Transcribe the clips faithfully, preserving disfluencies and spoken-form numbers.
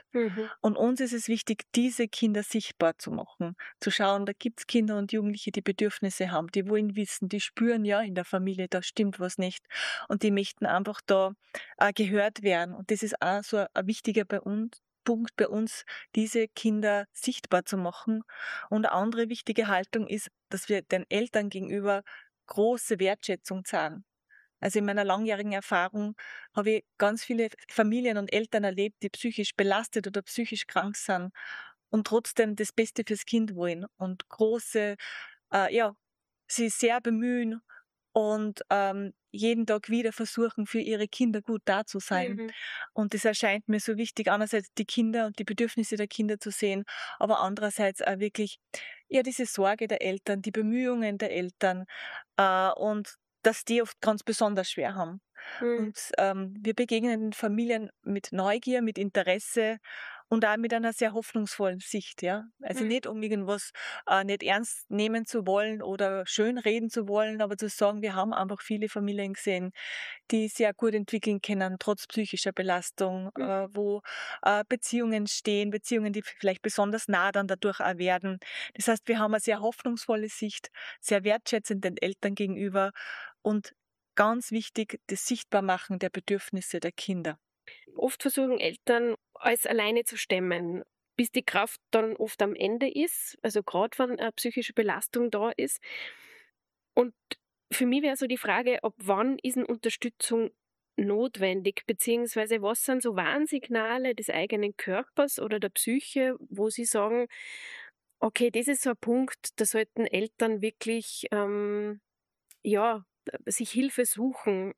Mhm. Und uns ist es wichtig, diese Kinder sichtbar zu machen, zu schauen, da gibt's Kinder und Jugendliche, die Bedürfnisse haben, die wollen wissen, die spüren, ja, in der Familie, da stimmt was nicht und die möchten einfach da äh, gehört werden. Und das ist auch so ein, ein wichtiger bei uns, Punkt bei uns, diese Kinder sichtbar zu machen. Und eine andere wichtige Haltung ist, dass wir den Eltern gegenüber große Wertschätzung zahlen. Also in meiner langjährigen Erfahrung habe ich ganz viele Familien und Eltern erlebt, die psychisch belastet oder psychisch krank sind und trotzdem das Beste fürs Kind wollen und große, äh, ja, sie sehr bemühen und ähm, jeden Tag wieder versuchen, für ihre Kinder gut da zu sein. Mhm. Und das erscheint mir so wichtig, einerseits die Kinder und die Bedürfnisse der Kinder zu sehen, aber andererseits auch wirklich, ja, diese Sorge der Eltern, die Bemühungen der Eltern äh, und dass die oft ganz besonders schwer haben. Mhm. Und ähm, wir begegnen den Familien mit Neugier, mit Interesse und auch mit einer sehr hoffnungsvollen Sicht, ja. Also Mhm. nicht um irgendwas äh, nicht ernst nehmen zu wollen oder schönreden zu wollen, aber zu sagen, wir haben einfach viele Familien gesehen, die sehr gut entwickeln können, trotz psychischer Belastung, Mhm. äh, wo äh, Beziehungen stehen, Beziehungen, die vielleicht besonders nah dann dadurch auch werden. Das heißt, wir haben eine sehr hoffnungsvolle Sicht, sehr wertschätzend den Eltern gegenüber und ganz wichtig, das Sichtbarmachen der Bedürfnisse der Kinder. Oft versuchen Eltern, alles alleine zu stemmen, bis die Kraft dann oft am Ende ist, also gerade wenn eine psychische Belastung da ist. Und für mich wäre so die Frage, ab wann ist 'n Unterstützung notwendig, beziehungsweise was sind so Warnsignale des eigenen Körpers oder der Psyche, wo sie sagen: „Okay, das ist so ein Punkt, da sollten Eltern wirklich, ähm, ja, sich Hilfe suchen.“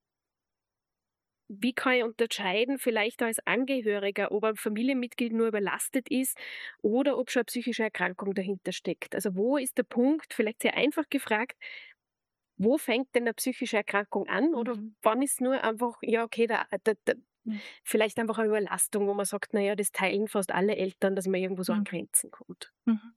Wie kann ich unterscheiden, vielleicht als Angehöriger, ob ein Familienmitglied nur überlastet ist oder ob schon eine psychische Erkrankung dahinter steckt? Also, wo ist der Punkt, vielleicht sehr einfach gefragt, wo fängt denn 'ne psychische Erkrankung an oder Mhm. wann ist nur einfach, ja, okay, da da da Mhm. vielleicht einfach eine Überlastung, wo man sagt: „Na ja, das teilen fast alle Eltern“, dass man irgendwo so an Mhm. Grenzen kommt? Mhm.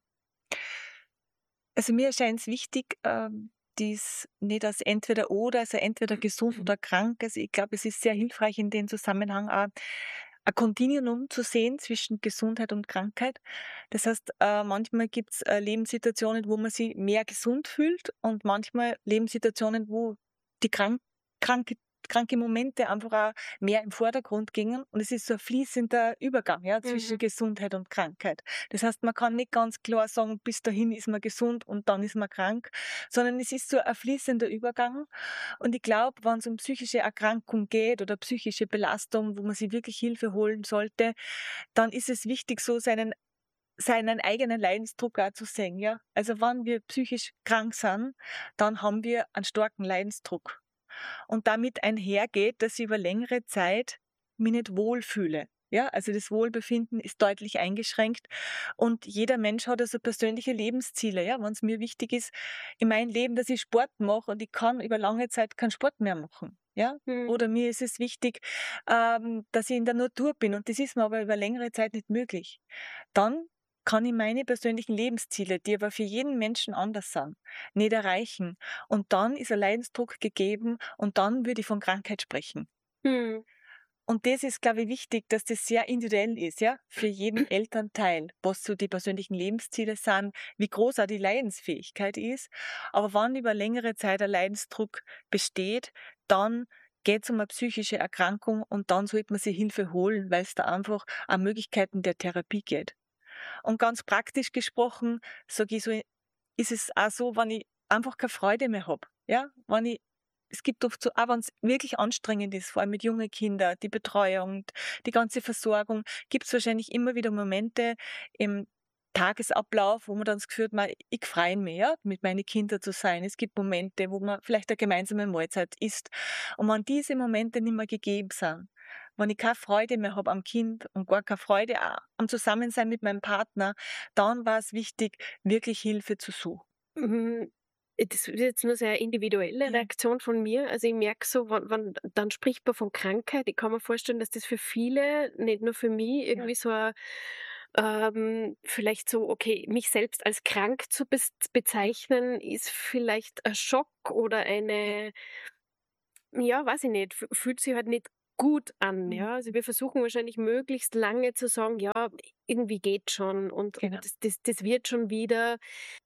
Also mir erscheint es wichtig, ähm, dies nicht als entweder oder, also entweder gesund oder krank. Also ich glaube, es ist sehr hilfreich in dem Zusammenhang auch ein Kontinuum zu sehen zwischen Gesundheit und Krankheit. Das heißt, äh, manchmal gibt's äh, Lebenssituationen, wo man sich mehr gesund fühlt und manchmal Lebenssituationen, wo die krank kranke kranke Momente einfach auch mehr im Vordergrund gingen und es ist so ein fließender Übergang, ja, zwischen Mhm. Gesundheit und Krankheit. Das heißt, man kann nicht ganz klar sagen, bis dahin ist man gesund und dann ist man krank, sondern es ist so ein fließender Übergang. Und ich glaube, wenn es um psychische Erkrankung geht oder psychische Belastung, wo man sich wirklich Hilfe holen sollte, dann ist es wichtig, so seinen seinen eigenen Leidensdruck auch zu sehen, ja. Also wenn wir psychisch krank sind, dann haben wir einen starken Leidensdruck. Und damit einhergeht, dass ich über längere Zeit mich nicht wohlfühle. Ja, also das Wohlbefinden ist deutlich eingeschränkt und jeder Mensch hat also persönliche Lebensziele. Ja, wenn es mir wichtig ist in meinem Leben, dass ich Sport mache und ich kann über lange Zeit keinen Sport mehr machen. Ja, Mhm. oder mir ist es wichtig, ähm, dass ich in der Natur bin und das ist mir aber über längere Zeit nicht möglich. Dann kann ich meine persönlichen Lebensziele, die aber für jeden Menschen anders sind, nicht erreichen. Und dann ist ein Leidensdruck gegeben und dann würde ich von Krankheit sprechen. Mhm. Und das ist, glaube ich, wichtig, dass das sehr individuell ist, ja, für jeden Elternteil, was so die persönlichen Lebensziele sind, wie groß auch die Leidensfähigkeit ist. Aber wenn über längere Zeit ein Leidensdruck besteht, dann geht es um eine psychische Erkrankung und dann sollte man sich Hilfe holen, weil es da einfach an Möglichkeiten der Therapie geht. Und ganz praktisch gesprochen, sage ich so, ist es auch so, wenn ich einfach keine Freude mehr habe. Ja, wenn ich es gibt oft so, auch wenn es wirklich anstrengend ist, vor allem mit jungen Kindern, die Betreuung, die ganze Versorgung, gibt es wahrscheinlich immer wieder Momente im Tagesablauf, wo man dann das Gefühl hat, man, ich freue mich, ja, mit meinen Kindern zu sein. Es gibt Momente, wo man vielleicht eine gemeinsame Mahlzeit isst. Und wenn diese Momente nicht mehr gegeben sind, wenn ich keine Freude mehr habe am Kind und gar keine Freude auch am Zusammensein mit meinem Partner, dann war es wichtig, wirklich Hilfe zu suchen. Mhm. Das ist jetzt nur sehr individuelle Ja, Reaktion von mir. Also, ich merke so, wann wann dann spricht man von Krankheit. Ich kann mir vorstellen, dass das für viele, nicht nur für mich, ja. irgendwie so ein, ähm, vielleicht so, okay, mich selbst als krank zu bes bezeichnen, ist vielleicht ein Schock oder eine, ja, weiß ich nicht, f fühlt sich halt nicht gut an, Mhm. ja. Also wir versuchen wahrscheinlich möglichst lange zu sagen, ja, irgendwie geht schon und, und Genau. das, das, das wird schon wieder.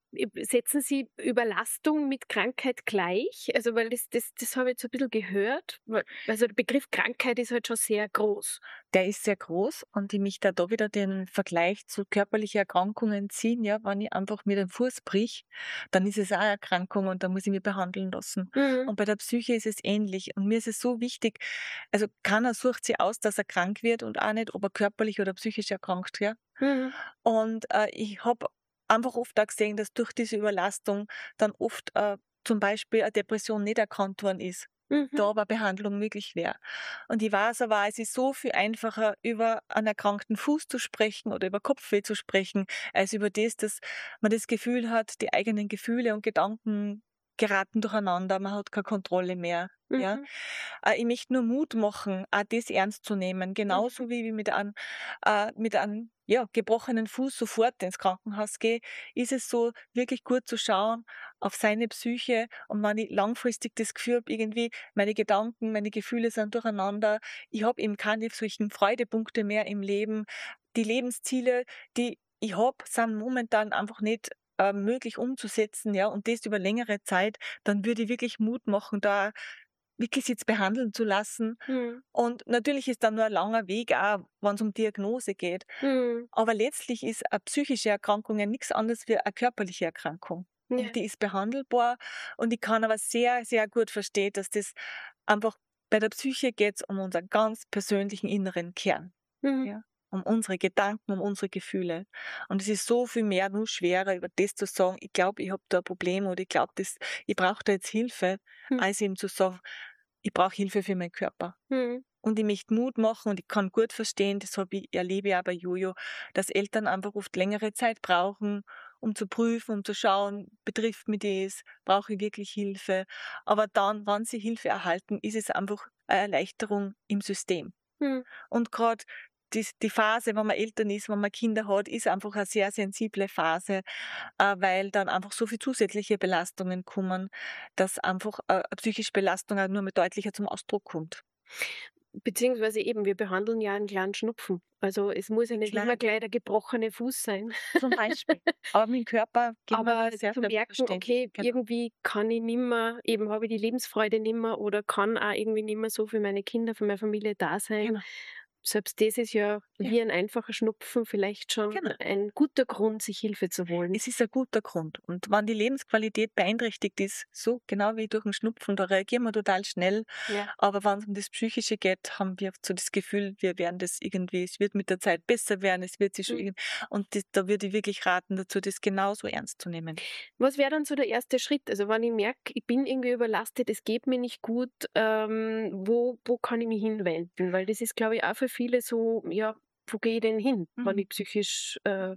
Setzen Sie Überlastung mit Krankheit gleich? Also weil das, das, das habe ich jetzt so ein bisschen gehört. Weil- Also der Begriff Krankheit ist halt schon sehr groß. Der ist sehr groß und ich möchte da wieder den Vergleich zu körperlichen Erkrankungen ziehen. Ja, wenn ich einfach mir den Fuß brich, dann ist es auch eine Erkrankung und dann muss ich mich behandeln lassen. Mhm. Und bei der Psyche ist es ähnlich. Und mir ist es so wichtig, also keiner sucht sich aus, dass er krank wird und auch nicht, ob er körperlich oder psychisch erkrankt, ja. Mhm. Und äh, ich habe einfach oft auch gesehen, dass durch diese Überlastung dann oft äh, zum Beispiel eine Depression nicht erkannt worden ist. Mhm. Da aber Behandlung möglich wäre. Und ich weiß aber, es ist so viel einfacher, über einen erkrankten Fuß zu sprechen oder über Kopfweh zu sprechen, als über das, dass man das Gefühl hat, die eigenen Gefühle und Gedanken geraten durcheinander, man hat keine Kontrolle mehr. Ja, Mhm. äh, ich möchte nur Mut machen, auch das ernst zu nehmen. Mhm. Genauso wie ich mit einem, äh, mit einem ja, gebrochenen Fuß sofort ins Krankenhaus gehe, ist es so, wirklich gut zu schauen auf seine Psyche. Und wenn ich langfristig das Gefühl habe, irgendwie meine Gedanken, meine Gefühle sind durcheinander, ich habe eben keine solchen Freudepunkte mehr im Leben. Die Lebensziele, die ich habe, sind momentan einfach nicht äh, möglich umzusetzen, ja, und das über längere Zeit, dann würde ich wirklich Mut machen, da wirklich jetzt behandeln zu lassen. Mhm. Und natürlich ist dann nur ein langer Weg, auch wenn es um Diagnose geht. Mhm. Aber letztlich ist eine psychische Erkrankung ja nichts anderes wie eine körperliche Erkrankung. Und Ja. die ist behandelbar. Und ich kann aber sehr, sehr gut verstehen, dass das einfach bei der Psyche geht es um unseren ganz persönlichen inneren Kern. Mhm. Ja? Um unsere Gedanken, um unsere Gefühle. Und es ist so viel mehr, nur schwerer, über das zu sagen, ich glaube, ich habe da ein Problem oder ich glaube, ich brauche da jetzt Hilfe, Mhm. als eben zu sagen, ich brauche Hilfe für meinen Körper. Mhm. Und ich möchte Mut machen und ich kann gut verstehen, das habe ich, erlebe ich auch bei Jojo, dass Eltern einfach oft längere Zeit brauchen, um zu prüfen, um zu schauen, betrifft mich das, brauche ich wirklich Hilfe. Aber dann, wenn sie Hilfe erhalten, ist es einfach eine Erleichterung im System. Mhm. Und gerade die, die Phase, wenn man Eltern ist, wenn man Kinder hat, ist einfach eine sehr sensible Phase, äh, weil dann einfach so viele zusätzliche Belastungen kommen, dass einfach äh, eine psychische Belastung auch nur mehr deutlicher zum Ausdruck kommt. Beziehungsweise eben, wir behandeln ja einen kleinen Schnupfen. Also es muss ja nicht Klar, immer gleich der gebrochene Fuß sein. zum Beispiel. Aber mit dem Körper gehen wir Aber sehr zu merken, selbstverständlich. okay, Genau. irgendwie kann ich nimmer, eben habe ich die Lebensfreude nimmer oder kann auch irgendwie nimmer so für meine Kinder, für meine Familie da sein. Genau. Selbst das ist ja Ja, wie ein einfacher Schnupfen vielleicht schon genau. ein guter Grund, sich Hilfe zu holen. Es ist ein guter Grund. Und wenn die Lebensqualität beeinträchtigt ist, so genau wie durch den Schnupfen, da reagieren wir total schnell. Ja. Aber wenn es um das Psychische geht, haben wir so das Gefühl, wir werden das irgendwie, es wird mit der Zeit besser werden, es wird sich schon Mhm. irgendwie, und das, da würde ich wirklich raten dazu, das genauso ernst zu nehmen. Was wäre dann so der erste Schritt? Also wenn ich merke, ich bin irgendwie überlastet, es geht mir nicht gut, ähm, wo, wo kann ich mich hinwenden? Weil das ist, glaube ich, auch für viele so, ja, wo gehe ich denn hin, wenn Mhm. ich psychisch äh,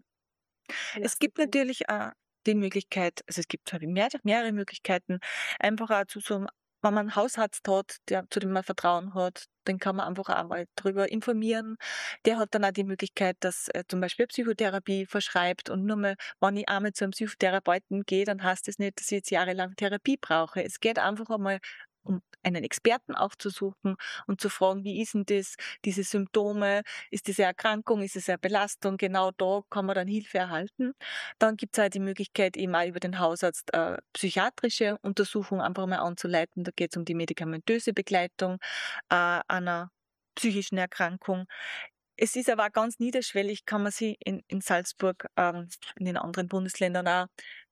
Es belastet gibt bin? natürlich auch die Möglichkeit, also es gibt halt mehr, mehrere Möglichkeiten, einfach auch zu so einem, wenn man einen Hausarzt hat, der, zu dem man Vertrauen hat, den kann man einfach auch mal drüber informieren. Der hat dann auch die Möglichkeit, dass er zum Beispiel Psychotherapie verschreibt, und nur mal, wenn ich einmal zu einem Psychotherapeuten gehe, dann heißt das nicht, dass ich jetzt jahrelang Therapie brauche. Es geht einfach einmal um einen Experten aufzusuchen und zu fragen, wie ist denn das, diese Symptome, ist das eine Erkrankung, ist es eine Belastung? Genau da kann man dann Hilfe erhalten. Dann gibt es auch die Möglichkeit, eben auch über den Hausarzt äh, psychiatrische Untersuchung einfach mal anzuleiten. Da geht es um die medikamentöse Begleitung äh, einer psychischen Erkrankung. Es ist aber auch ganz niederschwellig, kann man sich in, in Salzburg, ähm, in den anderen Bundesländern auch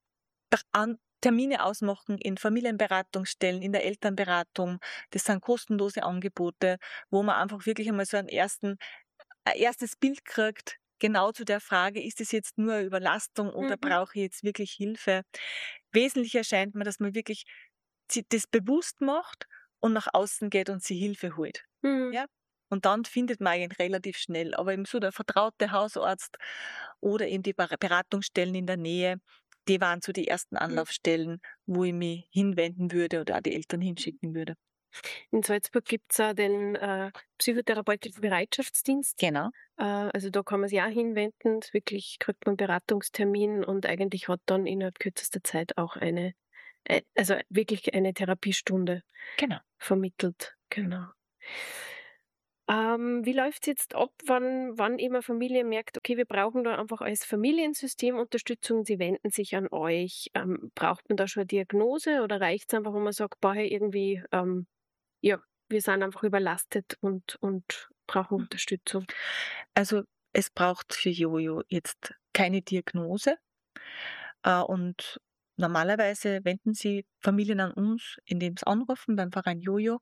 an Termine ausmachen in Familienberatungsstellen, in der Elternberatung. Das sind kostenlose Angebote, wo man einfach wirklich einmal so einen ersten, ein erstes Bild kriegt, genau zu der Frage, ist es jetzt nur eine Überlastung oder Mhm. brauche ich jetzt wirklich Hilfe? Wesentlich erscheint mir, dass man wirklich sich das bewusst macht und nach außen geht und sich Hilfe holt. Mhm. Ja? Und dann findet man ihn relativ schnell. Aber eben so der vertraute Hausarzt oder eben die Bar- Beratungsstellen in der Nähe, die waren so die ersten Mhm. Anlaufstellen, wo ich mich hinwenden würde oder auch die Eltern hinschicken würde. In Salzburg gibt es auch den äh, psychotherapeutischen Bereitschaftsdienst. Genau. Äh, also da kann man sich auch hinwenden. Wirklich kriegt man einen Beratungstermin und eigentlich hat dann innerhalb kürzester Zeit auch eine, äh, also wirklich eine Therapiestunde Genau. vermittelt. Genau. Ähm, wie läuft's jetzt ab, wann wann eben 'ne Familie merkt: „Okay, wir brauchen da einfach als Familiensystem Unterstützung“, sie wenden sich an euch. Ähm, braucht man da schon 'ne Diagnose oder reicht's einfach, wenn man sagt: „Boah, hey, irgendwie, ähm, ja, wir sind einfach überlastet und und brauchen Unterstützung?“ Also, es braucht für Jojo jetzt keine Diagnose, äh, und normalerweise wenden sich Familien an uns, indem sie anrufen beim Verein Jojo,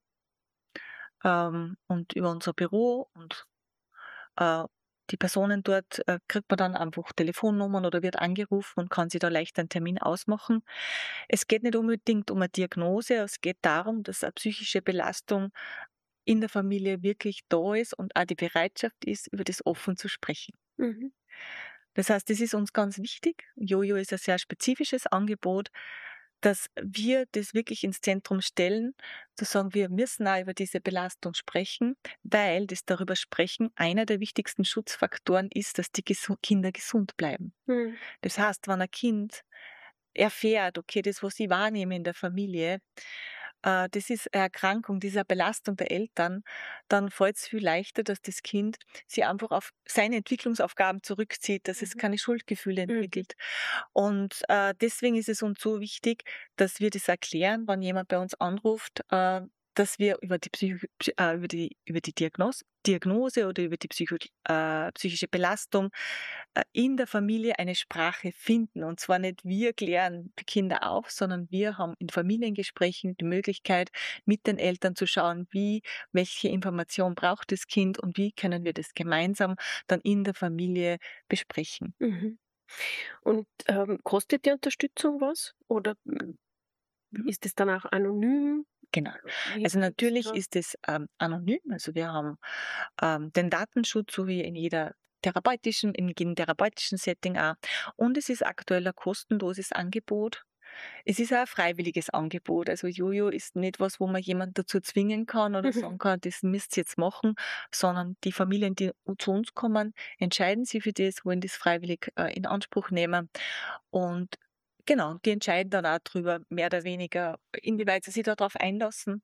ähm, und über unser Büro und, äh, die Personen dort, äh, kriegt man dann einfach Telefonnummern oder wird angerufen und kann sich da leicht einen Termin ausmachen. Es geht nicht unbedingt um eine Diagnose, es geht darum, dass eine psychische Belastung in der Familie wirklich da ist und auch die Bereitschaft ist, über das offen zu sprechen. Mhm. Das heißt, das ist uns ganz wichtig. Jojo ist ein sehr spezifisches Angebot, dass wir das wirklich ins Zentrum stellen, zu sagen, wir müssen auch über diese Belastung sprechen, weil das darüber sprechen einer der wichtigsten Schutzfaktoren ist, dass die gesu Kinder gesund bleiben. Mhm. Das heißt, wenn ein Kind erfährt, okay, das, was ich wahrnehme in der Familie, äh, das ist eine Erkrankung, diese Belastung der Eltern, dann fällt es viel leichter, dass das Kind sich einfach auf seine Entwicklungsaufgaben zurückzieht, dass es Mhm. keine Schuldgefühle Mhm. entwickelt. Und äh, deswegen ist es uns so wichtig, dass wir das erklären, wenn jemand bei uns anruft, äh, dass wir über die, Psycho Psy- äh, über die, über die Diagnos Diagnose oder über die Psycho äh, psychische Belastung äh, in der Familie eine Sprache finden. Und zwar nicht wir klären die Kinder auf, sondern wir haben in Familiengesprächen die Möglichkeit, mit den Eltern zu schauen, wie, welche Information braucht das Kind und wie können wir das gemeinsam dann in der Familie besprechen. Mhm. Und, ähm, kostet die Unterstützung was oder, hm, Mhm. ist es dann auch anonym? Genau. Wie Also gibt's natürlich da ist es ähm, anonym. Also wir haben ähm, den Datenschutz, so wie in jeder therapeutischen, in jedem therapeutischen Setting auch. Und es ist aktuell ein kostenloses Angebot. Es ist auch ein freiwilliges Angebot. Also Jojo ist nicht was, wo man jemanden dazu zwingen kann oder sagen kann, das müsst ihr jetzt machen, sondern die Familien, die zu uns kommen, entscheiden sich für das, wollen das freiwillig äh, in Anspruch nehmen. Und genau, die entscheiden dann auch drüber, mehr oder weniger, inwieweit sie sich darauf einlassen.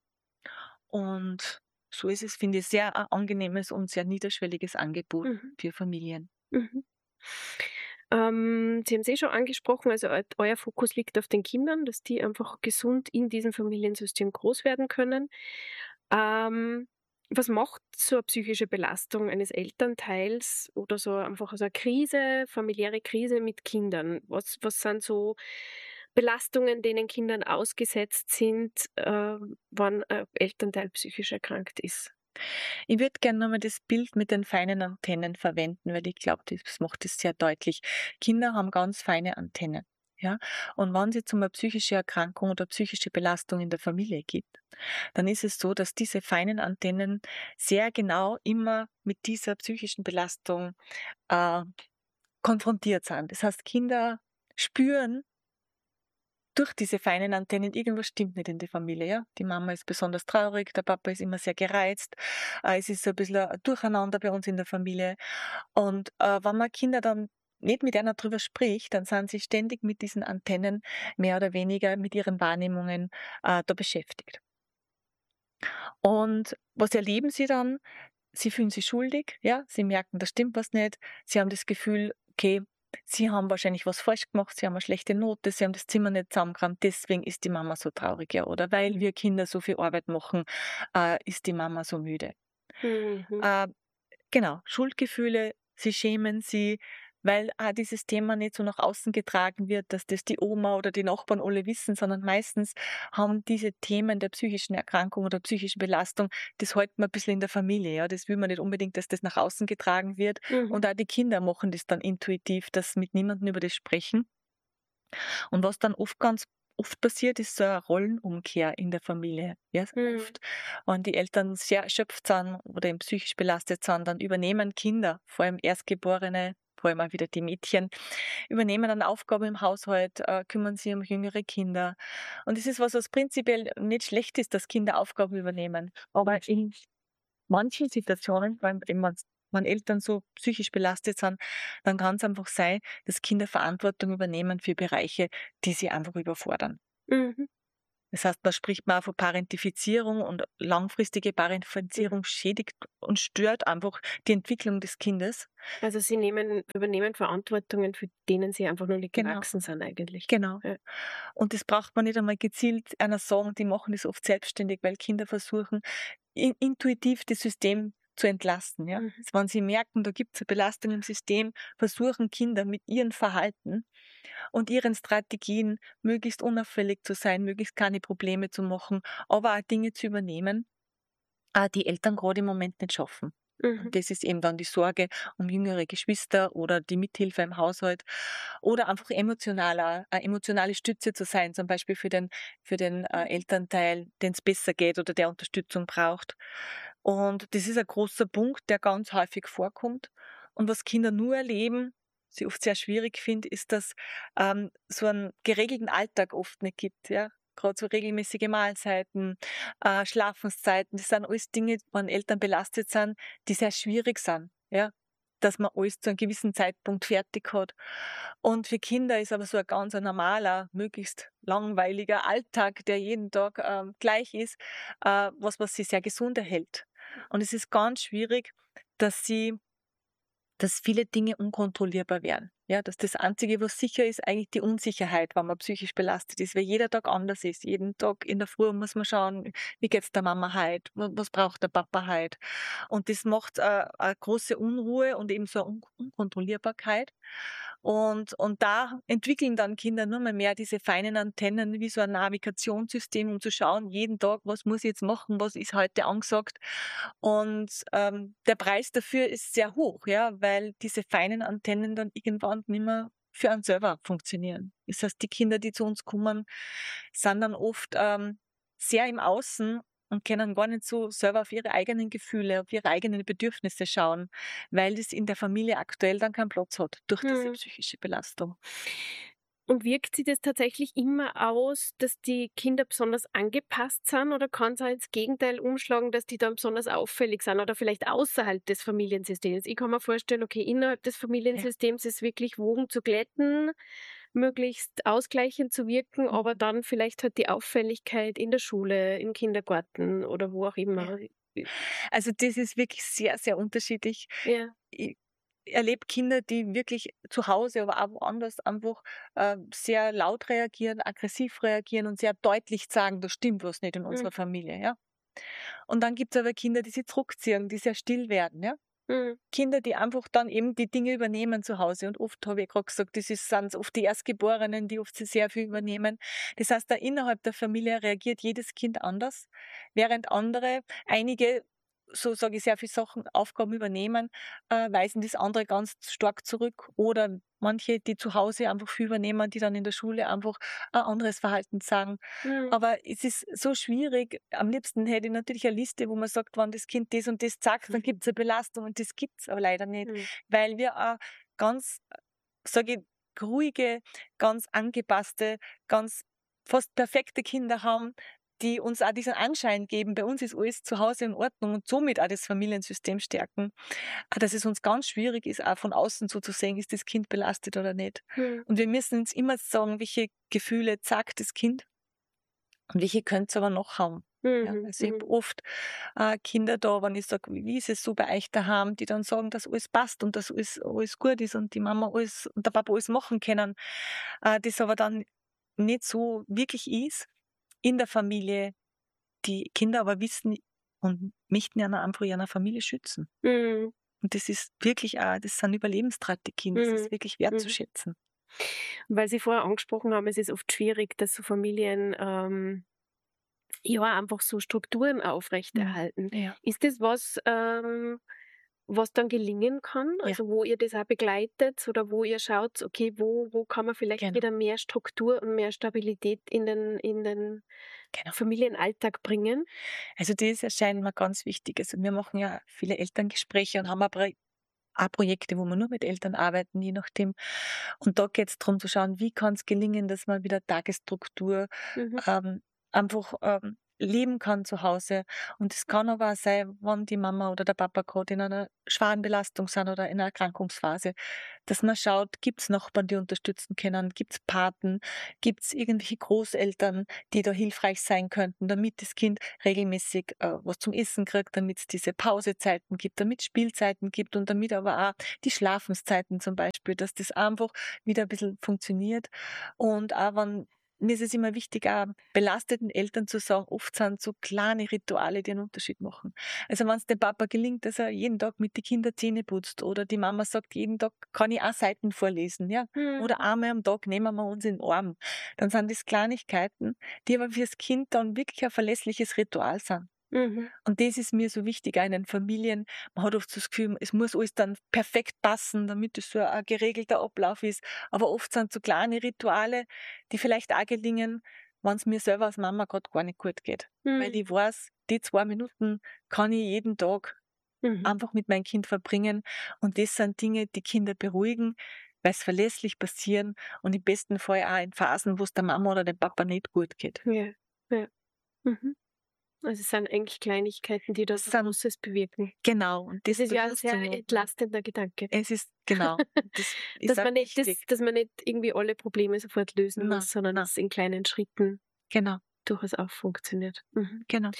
Und so ist es, finde ich, sehr ein angenehmes und sehr niederschwelliges Angebot Mhm. für Familien. Mhm. Ähm, Sie haben's eh schon angesprochen, also eu euer Fokus liegt auf den Kindern, dass die einfach gesund in diesem Familiensystem groß werden können. Ähm, was macht so 'ne psychische Belastung eines Elternteils oder so einfach so 'ne Krise, familiäre Krise mit Kindern? Was was sind so Belastungen, denen Kindern ausgesetzt sind, ähm, wann ein Elternteil psychisch erkrankt ist? Ich würde gerne nochmal das Bild mit den feinen Antennen verwenden, weil ich glaube, das macht es sehr deutlich. Kinder haben ganz feine Antennen. Ja, und wenn es jetzt um eine psychische Erkrankung oder psychische Belastung in der Familie gibt, dann ist es so, dass diese feinen Antennen sehr genau immer mit dieser psychischen Belastung äh, konfrontiert sind. Das heißt, Kinder spüren durch diese feinen Antennen, irgendwas stimmt nicht in der Familie, ja. Die Mama ist besonders traurig, der Papa ist immer sehr gereizt, äh, es ist so ein bisschen ein Durcheinander bei uns in der Familie. Und, äh, wenn man Kinder dann nicht mit einer drüber spricht, dann sind sie ständig mit diesen Antennen mehr oder weniger mit ihren Wahrnehmungen, äh, da beschäftigt. Und was erleben sie dann? Sie fühlen sich schuldig, ja, sie merken, da stimmt was nicht. Sie haben das Gefühl, okay, sie haben wahrscheinlich was falsch gemacht, sie haben eine schlechte Note, sie haben das Zimmer nicht zusammengeräumt, deswegen ist die Mama so traurig, ja. Oder weil wir Kinder so viel Arbeit machen, äh, ist die Mama so müde. Mhm. Äh, Genau, Schuldgefühle, sie schämen sie, weil auch dieses Thema nicht so nach außen getragen wird, dass das die Oma oder die Nachbarn alle wissen, sondern meistens haben diese Themen der psychischen Erkrankung oder psychischen Belastung, das hält man ein bisschen in der Familie. Ja. Das will man nicht unbedingt, dass das nach außen getragen wird. Und Mhm. auch die Kinder machen das dann intuitiv, dass mit niemandem über das sprechen. Und was dann oft ganz oft passiert, ist so eine Rollenumkehr in der Familie. Ja, Mhm. oft, wenn die Eltern sehr erschöpft sind oder eben psychisch belastet sind, dann übernehmen Kinder, vor allem Erstgeborene, vor allem auch wieder die Mädchen, übernehmen dann Aufgaben im Haushalt, äh, kümmern sich um jüngere Kinder. Und es ist was, was prinzipiell nicht schlecht ist, dass Kinder Aufgaben übernehmen. Aber in manchen Situationen, vor allem wenn man's wenn Eltern so psychisch belastet sind, dann kann es einfach sein, dass Kinder Verantwortung übernehmen für Bereiche, die sie einfach überfordern. Mhm. Das heißt, da spricht man auch von Parentifizierung und langfristige Parentifizierung schädigt und stört einfach die Entwicklung des Kindes. Also sie nehmen übernehmen Verantwortungen, für denen sie einfach noch nicht Genau, gewachsen sind eigentlich. genau. Ja. Und das braucht man nicht einmal gezielt einer sagen, die machen das oft selbstständig, weil Kinder versuchen, in intuitiv das System zu entlasten, ja. Mhm. Also wenn sie merken, da gibt es eine Belastung im System, versuchen Kinder mit ihrem Verhalten und ihren Strategien möglichst unauffällig zu sein, möglichst keine Probleme zu machen, aber auch Dinge zu übernehmen, äh, die Eltern gerade im Moment nicht schaffen. Mhm. Und das ist eben dann die Sorge um jüngere Geschwister oder die Mithilfe im Haushalt oder einfach emotionaler, eine emotionale Stütze zu sein, zum Beispiel für den, für den äh, Elternteil, den es besser geht oder der Unterstützung braucht. Und das ist ein großer Punkt, der ganz häufig vorkommt. Und was Kinder nur erleben, was ich oft sehr schwierig finde, ist, dass ähm, so einen geregelten Alltag oft nicht gibt. Ja? Gerade so regelmäßige Mahlzeiten, äh, Schlafenszeiten, das sind alles Dinge, wenn Eltern belastet sind, die sehr schwierig sind. Ja? Dass man alles zu einem gewissen Zeitpunkt fertig hat. Und für Kinder ist aber so ein ganz ein normaler, möglichst langweiliger Alltag, der jeden Tag ähm, gleich ist, äh, was, was sie sehr gesund erhält. Und es ist ganz schwierig, dass sie dass viele Dinge unkontrollierbar werden. Ja, dass das Einzige, was sicher ist, eigentlich die Unsicherheit, wenn man psychisch belastet ist, weil jeder Tag anders ist. Jeden Tag in der Früh muss man schauen, wie geht's der Mama heute, wa- was braucht der Papa heute. Und das macht äh, eine große Unruhe und eben so eine Un Unkontrollierbarkeit. Und, und da entwickeln dann Kinder nur mal mehr diese feinen Antennen, wie so ein Navigationssystem, um zu schauen, jeden Tag, was muss ich jetzt machen, was ist heute angesagt. Und ähm, der Preis dafür ist sehr hoch, ja, weil diese feinen Antennen dann irgendwann nicht mehr für einen selber funktionieren. Das heißt, die Kinder, die zu uns kommen, sind dann oft ähm, sehr im Außen und können gar nicht so selber auf ihre eigenen Gefühle, auf ihre eigenen Bedürfnisse schauen, weil das in der Familie aktuell dann keinen Platz hat durch diese Mhm. psychische Belastung. Und wirkt sich das tatsächlich immer aus, dass die Kinder besonders angepasst sind oder kann es auch ins Gegenteil umschlagen, dass die dann besonders auffällig sind oder vielleicht außerhalb des Familiensystems? Ich kann mir vorstellen, okay, innerhalb des Ja. Familiensystems ist wirklich Wogen zu glätten, möglichst ausgleichend zu wirken, aber Mhm. dann vielleicht halt die Auffälligkeit in der Schule, im Kindergarten oder wo auch Ja. immer. Also das ist wirklich sehr, sehr unterschiedlich. Ja. Ich erlebe Kinder, die wirklich zu Hause, aber auch woanders einfach äh, sehr laut reagieren, aggressiv reagieren und sehr deutlich sagen, da stimmt was nicht in Mhm. unserer Familie. Ja? Und dann gibt es aber Kinder, die sich zurückziehen, die sehr still werden. Ja? Mhm. Kinder, die einfach dann eben die Dinge übernehmen zu Hause. Und oft habe ich gerade gesagt, das ist, sind oft die Erstgeborenen, die oft sehr viel übernehmen. Das heißt, da innerhalb der Familie reagiert jedes Kind anders, während andere, einige, so sage ich, sehr viele Sachen, Aufgaben übernehmen, äh, weisen das andere ganz stark zurück. Oder manche, die zu Hause einfach viel übernehmen, die dann in der Schule einfach ein anderes Verhalten sagen. Mhm. Aber es ist so schwierig. Am liebsten hätte ich natürlich eine Liste, wo man sagt, wenn das Kind das und das sagt, dann gibt es eine Belastung und das gibt es aber leider nicht, Mhm. weil wir auch ganz, sage ich, ruhige, ganz angepasste, ganz fast perfekte Kinder haben, die uns auch diesen Anschein geben, bei uns ist alles zu Hause in Ordnung und somit auch das Familiensystem stärken, ah, dass es uns ganz schwierig ist, auch von außen so zu sehen, ist das Kind belastet oder nicht. Mhm. Und wir müssen uns immer sagen, welche Gefühle zeigt das Kind und welche könnte es aber noch haben. Ja, Mhm. also ich habe Mhm. oft äh, Kinder da, wenn ich sage, wie ist es so bei euch daheim, die dann sagen, dass alles passt und dass alles, alles gut ist und die Mama alles und der Papa alles machen können, äh, das aber dann nicht so wirklich ist in der Familie, die Kinder aber wissen und möchten ja einfach ihre Familie schützen. Mhm. Und das ist wirklich auch, das sind Überlebensstrategien, das Mhm. ist wirklich Mhm. wertzuschätzen. Weil Sie vorher angesprochen haben, es ist oft schwierig, dass so Familien ähm, ja einfach so Strukturen Mhm. aufrechterhalten. Ja, Ist das was, ähm, was dann gelingen kann? ja, Also wo ihr das auch begleitet oder wo ihr schaut, okay, wo, wo kann man vielleicht genau, wieder mehr Struktur und mehr Stabilität in den, in den genau. Familienalltag bringen? Also das erscheint mir ganz wichtig. Also wir machen ja viele Elterngespräche und haben aber auch Projekte, wo wir nur mit Eltern arbeiten, je nachdem. Und da geht es darum zu schauen, wie kann es gelingen, dass man wieder Tagesstruktur Mhm. ähm, einfach ähm, leben kann zu Hause. Und es kann aber auch sein, wenn die Mama oder der Papa gerade in einer schweren Belastung sind oder in einer Erkrankungsphase, dass man schaut, gibt es Nachbarn, die unterstützen können, gibt es Paten, gibt es irgendwelche Großeltern, die da hilfreich sein könnten, damit das Kind regelmäßig äh, was zum Essen kriegt, damit es diese Pausezeiten gibt, damit es Spielzeiten gibt und damit aber auch die Schlafenszeiten zum Beispiel, dass das einfach wieder ein bisschen funktioniert. Und auch wenn mir ist es immer wichtig, auch belasteten Eltern zu sagen, oft sind so kleine Rituale, die einen Unterschied machen. Also wenn es dem Papa gelingt, dass er jeden Tag mit den Kindern Zähne putzt oder die Mama sagt, jeden Tag kann ich auch Seiten vorlesen, ja, Mhm. oder einmal am Tag nehmen wir uns in den Arm, dann sind das Kleinigkeiten, die aber fürs Kind dann wirklich ein verlässliches Ritual sind. Mhm. Und das ist mir so wichtig auch in den Familien. Man hat oft so das Gefühl, es muss alles dann perfekt passen, damit es so ein geregelter Ablauf ist. Aber oft sind so kleine Rituale, die vielleicht auch gelingen, wenn es mir selber als Mama gerade gar nicht gut geht. Weil Mhm. ich weiß, die zwei Minuten kann ich jeden Tag Mhm. einfach mit meinem Kind verbringen. Und das sind Dinge, die Kinder beruhigen, weil es verlässlich passieren und im besten Fall auch in Phasen, wo es der Mama oder dem Papa nicht gut geht. Ja, ja. Mhm. Also es sind eigentlich Kleinigkeiten, die da Das so sind Großes bewirken. genau, und Das das ist ja ein bewusst zu sehr machen. entlastender Gedanke. Es ist genau, das ist Dass auch man nicht das wichtig. dass man nicht irgendwie alle Probleme sofort lösen Na, muss, sondern na, es in kleinen Schritten genau, durchaus auch funktioniert. Mhm. genau.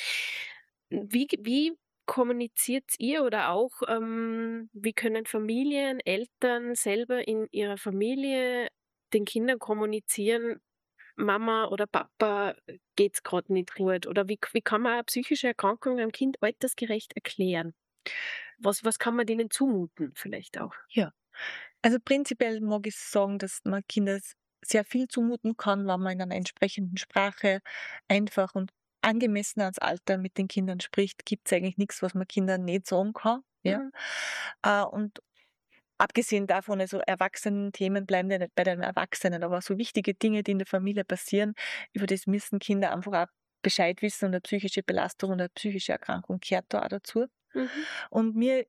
Wie wie kommuniziert ihr oder auch, ähm, wie können Familien, Eltern selber in ihrer Familie den Kindern kommunizieren: „Mama oder Papa, äh, geht's grad nicht gut?“ Oder wie wie kann man eine psychische Erkrankung einem Kind altersgerecht erklären? Was was kann man denen zumuten vielleicht auch? Ja. Also prinzipiell mag ich sagen, dass man Kinder s sehr viel zumuten kann, wenn man in einer entsprechenden Sprache einfach und angemessen ans Alter mit den Kindern spricht, gibt's eigentlich nichts, was man Kindern nicht sagen kann, ja. Mhm. Äh, und abgesehen davon, also Erwachsenen-Themen bleiben ja nicht bei den Erwachsenen, aber so wichtige Dinge, die in der Familie passieren, über das müssen Kinder einfach auch Bescheid wissen und eine psychische Belastung und eine psychische Erkrankung gehört da auch dazu. Mhm. Und mir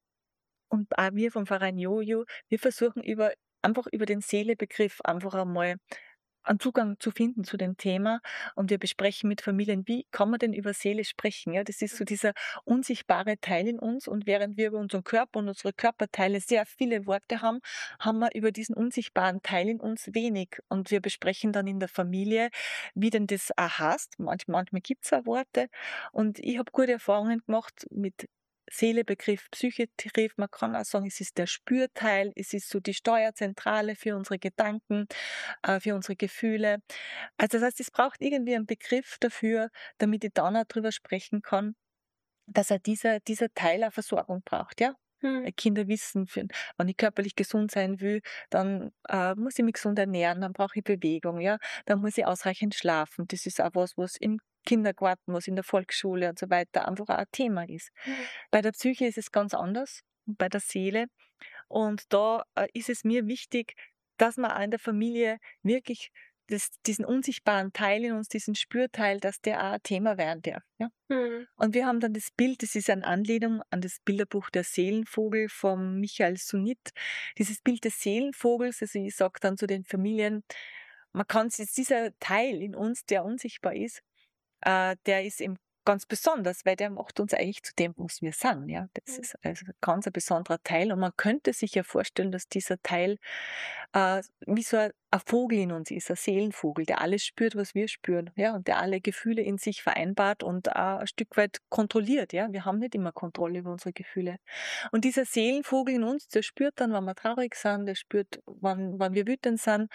und auch wir vom Verein Jojo, wir versuchen über einfach über den Seele-Begriff einfach einmal einen Zugang zu finden zu dem Thema. Und wir besprechen mit Familien, wie kann man denn über Seele sprechen? Ja, das ist so dieser unsichtbare Teil in uns. Und während wir über unseren Körper und unsere Körperteile sehr viele Worte haben, haben wir über diesen unsichtbaren Teil in uns wenig. Und wir besprechen dann in der Familie, wie denn das auch heißt. Manch, manchmal gibt es auch Worte. Und ich habe gute Erfahrungen gemacht mit Seelebegriff, Psychebegriff. Man kann auch sagen, es ist der Spürteil, es ist so die Steuerzentrale für unsere Gedanken, äh, für unsere Gefühle. Also das heißt, es braucht irgendwie einen Begriff dafür, damit ich dann auch drüber sprechen kann, dass er dieser, dieser Teil eine Versorgung braucht, ja. Mhm. Weil Kinder wissen, für, wenn ich körperlich gesund sein will, dann äh, muss ich mich gesund ernähren, dann brauche ich Bewegung, ja, dann muss ich ausreichend schlafen. Das ist auch was, was im Kindergarten, was in der Volksschule und so weiter einfach auch ein Thema ist. Mhm. Bei der Psyche ist es ganz anders, bei der Seele. Und da äh, ist es mir wichtig, dass man auch in der Familie wirklich das, diesen unsichtbaren Teil in uns, diesen Spürteil, dass der auch ein Thema werden darf. Ja? Mhm. Und wir haben dann das Bild, das ist eine Anlehnung an das Bilderbuch Der Seelenvogel von Michael Sunit. Dieses Bild des Seelenvogels, also ich sage dann zu den Familien, man kann sich, dieser Teil in uns, der unsichtbar ist, äh, der ist eben ganz besonders, weil der macht uns eigentlich zu dem, was wir sind. Ja? Das Mhm. ist also ein ganz ein besonderer Teil. Und man könnte sich ja vorstellen, dass dieser Teil äh, wie so ein, ein Vogel in uns ist, ein Seelenvogel, der alles spürt, was wir spüren, ja, und der alle Gefühle in sich vereinbart und auch ein Stück weit kontrolliert. Ja? Wir haben nicht immer Kontrolle über unsere Gefühle. Und dieser Seelenvogel in uns, der spürt dann, wenn wir traurig sind, der spürt, wann, wann wir wütend sind.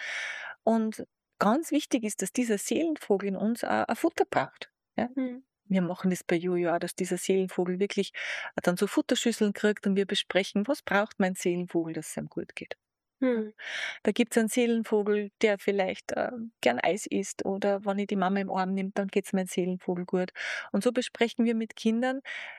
Und ganz wichtig ist, dass dieser Seelenvogel in uns auch ein Futter braucht. Ja? Mhm. Wir machen das bei Jojo auch, dass dieser Seelenvogel wirklich dann so Futterschüsseln kriegt und wir besprechen, was braucht mein Seelenvogel, dass es ihm gut geht. Ja. Mhm. Da gibt es einen Seelenvogel, der vielleicht äh, gern Eis isst oder wenn ich die Mama im Arm nehme, dann geht es meinem Seelenvogel gut. Und so besprechen wir mit Kindern.